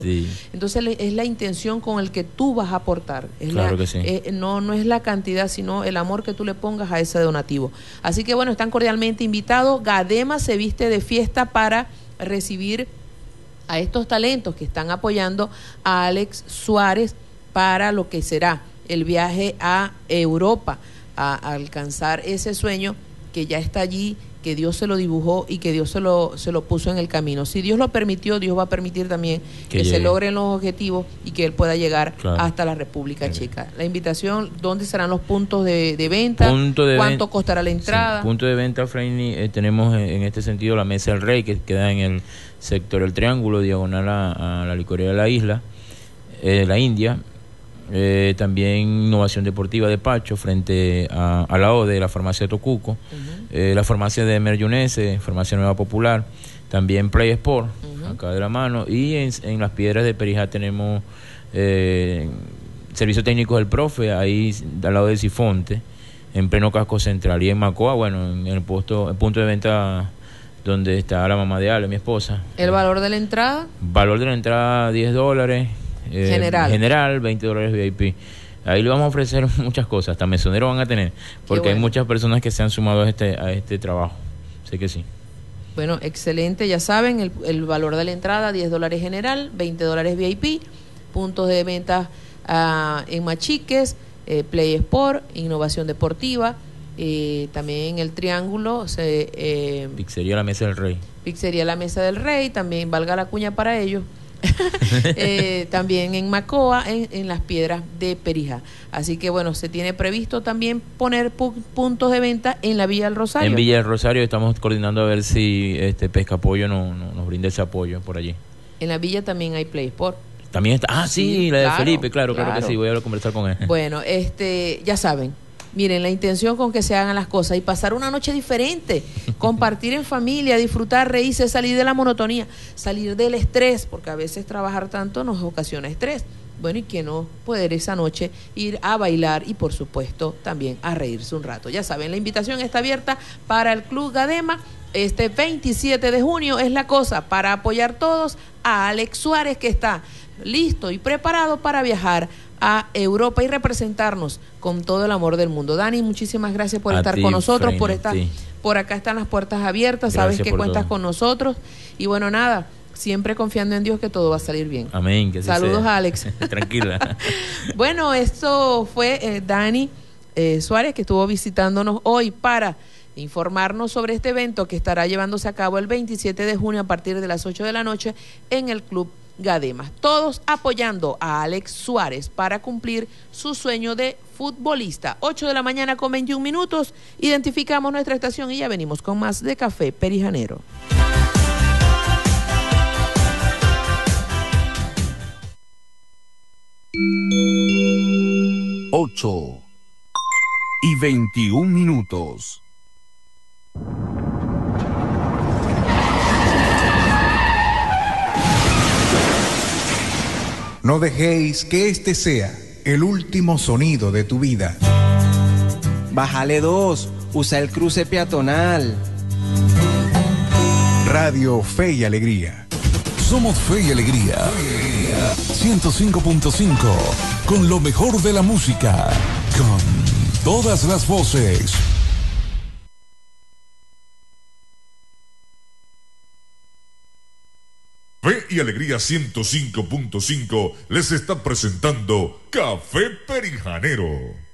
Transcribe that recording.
Sí. Entonces es la intención con el que tú vas a aportar. Claro que sí. No es la cantidad, sino el amor que tú le pongas a ese donativo. Así que bueno, están cordialmente invitados. Gadema se viste de fiesta para recibir a estos talentos que están apoyando a Alex Suárez para lo que será el viaje a Europa, a alcanzar ese sueño que ya está allí, que Dios se lo dibujó y que Dios se lo puso en el camino. Si Dios lo permitió, Dios va a permitir también que se logren los objetivos y que él pueda llegar hasta la República Checa. La invitación, ¿dónde serán los puntos de venta? ¿Cuánto costará la entrada? Sí, punto de venta, Freini, tenemos en este sentido la Mesa del Rey, que queda en el sector El Triángulo, diagonal a la licorería de la isla, la India. También Innovación Deportiva de Pacho, frente a la ODE, la farmacia Tocuco, la farmacia de Merjunese, farmacia Nueva Popular, también Play Sport, acá de la mano, y en Las Piedras de Perijá tenemos servicio técnico del profe, ahí al lado del Sifonte, en pleno casco central, y en Macoa, bueno, en el punto de venta donde está la mamá de Ale, mi esposa. ¿El valor de la entrada? Valor de la entrada $10. General, $20 VIP. Ahí le vamos a ofrecer muchas cosas, hasta mesonero van a tener, porque hay muchas personas que se han sumado a este trabajo. Sé que sí. Bueno, excelente, ya saben, el valor de la entrada, $10 general, $20 VIP, puntos de venta en Machiques, Play Sport, Innovación Deportiva, también en el Triángulo, Pizzería La Mesa del Rey. Pizzería La Mesa del Rey, también valga la cuña para ellos. También en Macoa, en Las Piedras de Perijá. Así que bueno, se tiene previsto también poner puntos de venta en la Villa del Rosario. En Villa del Rosario estamos coordinando a ver si Pescapollo nos brinda ese apoyo por allí. En la Villa también hay Play Sport. También está, sí, la de Felipe, claro que sí, voy a conversar con él. Bueno, ya saben, miren, la intención con que se hagan las cosas y pasar una noche diferente, compartir en familia, disfrutar, reírse, salir de la monotonía, salir del estrés, porque a veces trabajar tanto nos ocasiona estrés. Bueno, y que no poder esa noche ir a bailar y por supuesto también a reírse un rato. Ya saben, la invitación está abierta para el Club Gadema. Este 27 de junio es la cosa para apoyar todos a Alex Suárez, que está listo y preparado para viajar a Europa y representarnos con todo el amor del mundo. Dani, muchísimas gracias por estar con nosotros, por acá están las puertas abiertas, gracias, sabes que cuentas con nosotros y bueno, nada, siempre confiando en Dios que todo va a salir bien. Amén. Que saludos a Alex. Tranquila. Bueno, esto fue Dani Suárez, que estuvo visitándonos hoy para informarnos sobre este evento que estará llevándose a cabo el 27 de junio a partir de las 8 de la noche en el Club Gadema. Todos apoyando a Alex Suárez para cumplir su sueño de futbolista. 8 de la mañana con 21 minutos. Identificamos nuestra estación y ya venimos con más de Café Perijanero. Ocho y 21 minutos. No dejéis que este sea el último sonido de tu vida. Bájale 2, usa el cruce peatonal. Radio Fe y Alegría. Somos Fe y Alegría. 105.5, con lo mejor de la música, con todas las voces. Fe y Alegría 105.5 les está presentando Café Perijanero.